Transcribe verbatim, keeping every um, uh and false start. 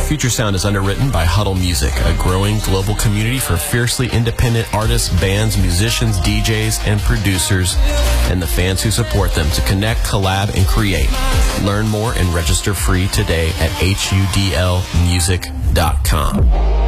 Future Sound is underwritten by Huddle Music, a growing global community for fiercely independent artists, bands, musicians, D Js, and producers, and the fans who support them to connect, collab, and create. Learn more and register free today at H U D L music dot com.